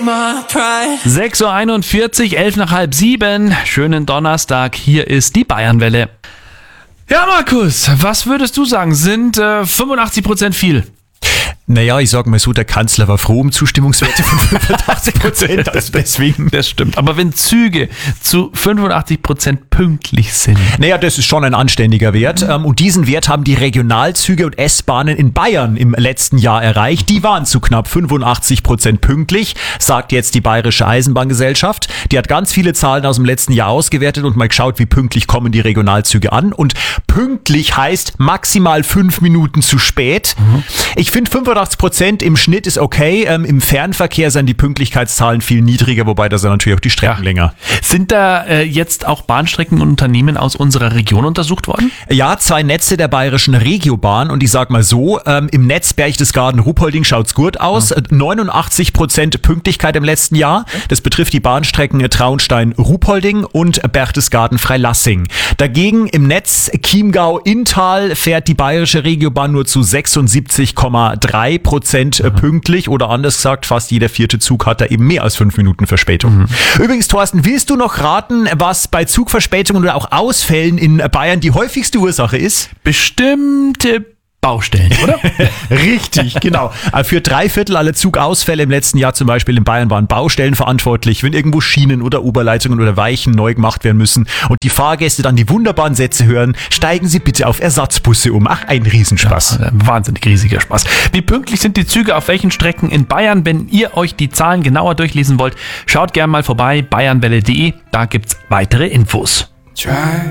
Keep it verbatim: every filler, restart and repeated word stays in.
sechs Uhr einundvierzig, elf nach halb sieben. Schönen Donnerstag, hier ist die Bayernwelle. Ja, Markus, was würdest du sagen? Sind äh, fünfundachtzig Prozent viel? Naja, ich sag mal so, der Kanzler war froh um Zustimmungswerte von fünfundachtzig Prozent, also deswegen. Das stimmt. Aber wenn Züge zu fünfundachtzig Prozent pünktlich sind. Naja, das ist schon ein anständiger Wert. Mhm. Und diesen Wert haben die Regionalzüge und S-Bahnen in Bayern im letzten Jahr erreicht. Die waren zu knapp fünfundachtzig Prozent pünktlich, sagt jetzt die Bayerische Eisenbahngesellschaft. Die hat ganz viele Zahlen aus dem letzten Jahr ausgewertet und mal geschaut, wie pünktlich kommen die Regionalzüge an. Und pünktlich heißt maximal fünf Minuten zu spät. Mhm. Ich finde fünfundachtzig Prozent im Schnitt ist okay. Ähm, Im Fernverkehr sind die Pünktlichkeitszahlen viel niedriger, wobei da sind natürlich auch die Strecken ja. länger. Sind da äh, jetzt auch Bahnstrecken und Unternehmen aus unserer Region untersucht worden? Ja, zwei Netze der bayerischen Regiobahn und ich sag mal so, ähm, im Netz Berchtesgaden-Ruhpolding schaut's gut aus. Ja. neunundachtzig Prozent Pünktlichkeit im letzten Jahr. Das betrifft die Bahnstrecken Traunstein-Ruhpolding und Berchtesgaden-Freilassing. Dagegen im Netz Chiemgau-Inntal fährt die bayerische Regiobahn nur zu sechsundsiebzig Komma drei Prozent pünktlich oder anders gesagt, fast jeder vierte Zug hat da eben mehr als fünf Minuten Verspätung. Mhm. Übrigens, Thorsten, willst du noch raten, was bei Zugverspätungen oder auch Ausfällen in Bayern die häufigste Ursache ist? Bestimmte Baustellen, oder? Richtig, genau. Für drei Viertel aller Zugausfälle im letzten Jahr zum Beispiel in Bayern waren Baustellen verantwortlich, wenn irgendwo Schienen oder Oberleitungen oder Weichen neu gemacht werden müssen und die Fahrgäste dann die wunderbaren Sätze hören, steigen Sie bitte auf Ersatzbusse um. Ach, ein Riesenspaß. Ja, wahnsinnig riesiger Spaß. Wie pünktlich sind die Züge auf welchen Strecken in Bayern? Wenn ihr euch die Zahlen genauer durchlesen wollt, schaut gerne mal vorbei, bayernwelle punkt de, da gibt's weitere Infos. Try